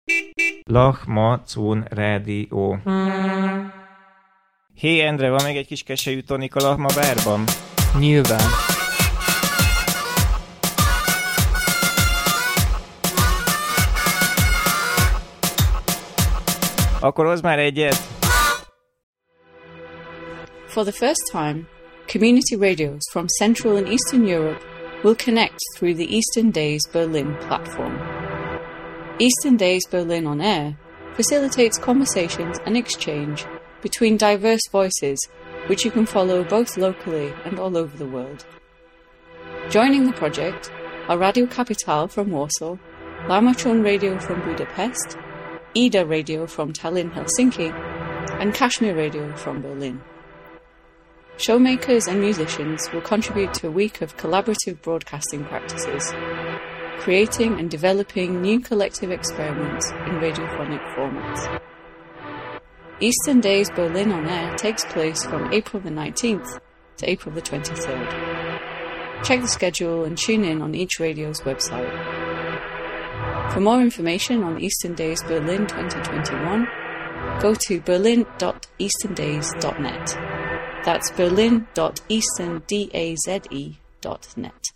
Lahmacun Rádió. Hé, Endre, van még egy kis keselyű tonik a Lahma bárban? Nyilván. Akkor hozz már egyet! For the first time, community radios from Central and Eastern Europe will connect through the Eastern Days Berlin platform. Eastern Days Berlin on Air facilitates conversations and exchange between diverse voices, which you can follow both locally and all over the world. Joining the project are Radio Capital from Warsaw, Lahmacun Radio from Budapest, Ida Radio from Tallinn, Helsinki, and Kashmir Radio from Berlin. Showmakers and musicians will contribute to a week of collaborative broadcasting practices, creating and developing new collective experiments in radiophonic formats. Eastern Days Berlin on Air takes place from April the 19th to April the 23rd. Check the schedule and tune in on each radio's website. For more information on Eastern Days Berlin 2021, go to berlin.easterndays.net. That's berlin.easterndaze.net.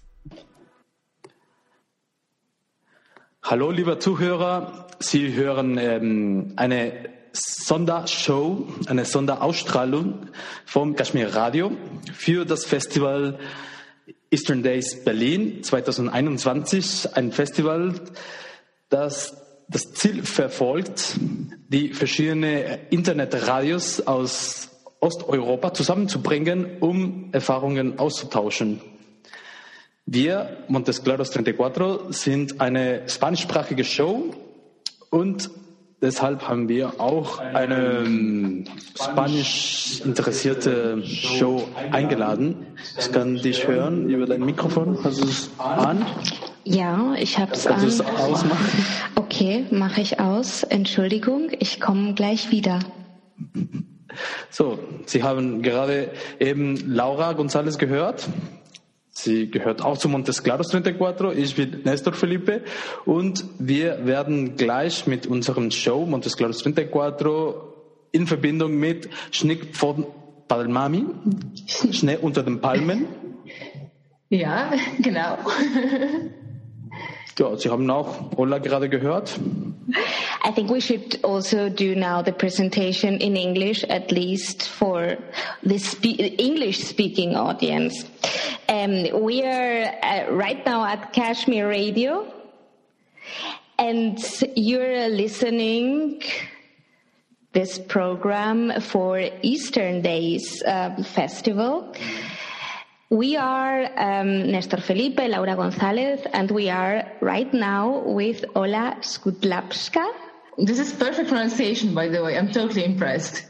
Hallo, lieber Zuhörer. Sie hören eine Sondershow, eine Sonderausstrahlung vom Kashmir Radio für das Festival Eastern Days Berlin 2021. Ein Festival, das das Ziel verfolgt, die verschiedenen Internetradios aus Osteuropa zusammenzubringen, um Erfahrungen auszutauschen. Wir, Montes Claros 34, sind eine spanischsprachige Show und deshalb haben wir auch eine spanisch interessierte Show eingeladen. Ich kann dich hören über dein Mikrofon. Hast du es an? Ja, ich habe es an. Kannst du es ausmachen? Okay, mache ich aus. Entschuldigung, ich komme gleich wieder. So, Sie haben gerade eben Laura González gehört. Sie gehört auch zu Montes Claros 34. Ich bin Nestor Felipe und wir werden gleich mit unserem Show Montes Claros 34 in Verbindung mit Schnick von Palmami, Schnee unter den Palmen. Ja, genau. Ja, Sie haben auch Ola gerade gehört. I think we should also do now the presentation in English, at least for the English-speaking audience. We are right now at Kashmir Radio, and you're listening this program for Eastern Days Festival. We are Nestor Felipe, Laura González, and we are right now with Ola Skudlapska. This is perfect pronunciation, by the way. I'm totally impressed.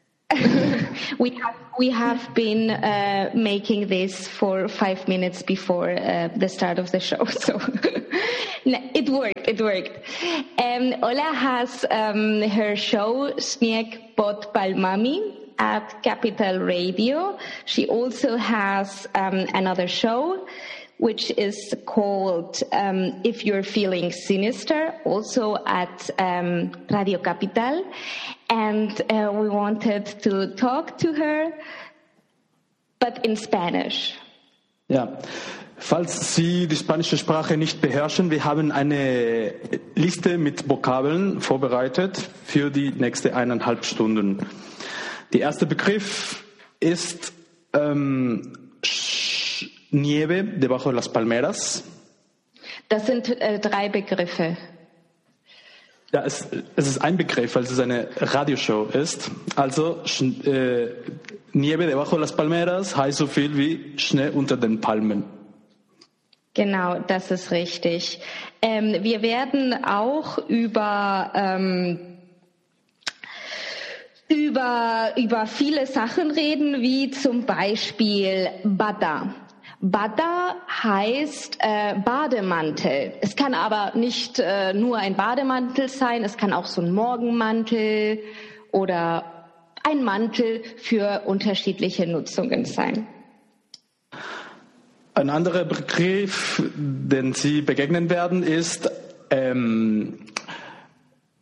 We have been making this for 5 minutes before the start of the show, so it worked. Ola has her show Śnieg pod Palmami at Capital Radio. She also has another show which is called If You're Feeling Sinister, also at Radio Capital. And we wanted to talk to her, but in Spanish. Ja, falls Sie die spanische Sprache nicht beherrschen, wir haben eine Liste mit Vokabeln vorbereitet für die nächste 1,5 Stunden. Der erste Begriff ist Nieve debajo de las palmeras. Das sind 3 Begriffe. Ja, es ist ein Begriff, weil es eine Radioshow ist. Also Nieve debajo de las palmeras heißt so viel wie Schnee unter den Palmen. Genau, das ist richtig. Wir werden auch über viele Sachen reden, wie zum Beispiel Bada. Bada heißt Bademantel. Es kann aber nicht nur ein Bademantel sein, es kann auch so ein Morgenmantel oder ein Mantel für unterschiedliche Nutzungen sein. Ein anderer Begriff, den Sie begegnen werden, ist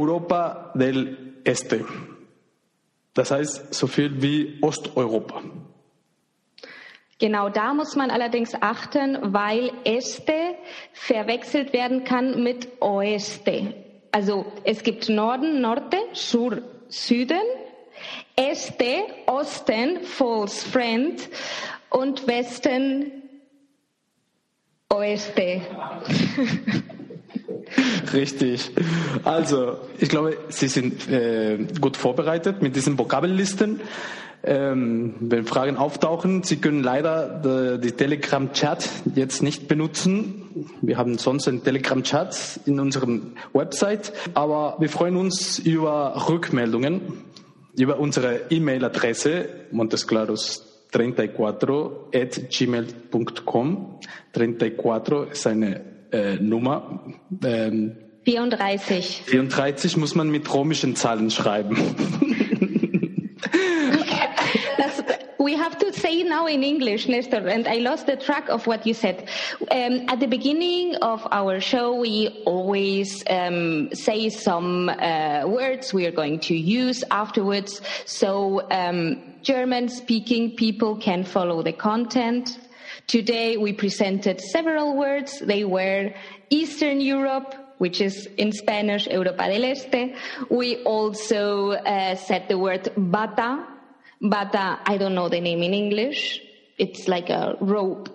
Europa del Este. Das heißt so viel wie Osteuropa. Genau, da muss man allerdings achten, weil Este verwechselt werden kann mit Oeste. Also es gibt Norden, Norte, Sur, Süden, Este, Osten, false friend und Westen, Oeste. Richtig. Also, ich glaube, Sie sind gut vorbereitet mit diesen Vokabellisten. Wenn Fragen auftauchen, Sie können leider die Telegram-Chat jetzt nicht benutzen. Wir haben sonst einen Telegram-Chat in unserem Website, aber wir freuen uns über Rückmeldungen über unsere E-Mail-Adresse montesclaros34@gmail.com. 34 ist eine Nummer. 34. 34 muss man mit römischen Zahlen schreiben. We have to say now in English, Nestor, and I lost the track of what you said. At the beginning of our show, we always say some words we are going to use afterwards, so German-speaking people can follow the content. Today we presented several words. They were Eastern Europe, which is in Spanish, Europa del Este. We also said the word bata. Bata, I don't know the name in English. It's like a rope.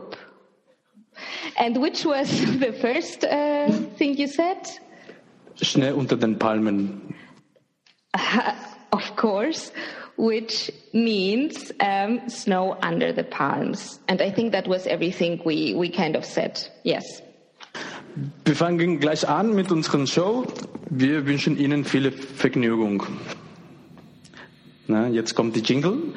And which was the first thing you said? Schnee unter den Palmen. Of course, which means snow under the palms. And I think that was everything we kind of said. Yes. Wir fangen gleich an mit unserer Show. Wir wünschen Ihnen viel Vergnügung. Na, jetzt kommt die Jingle.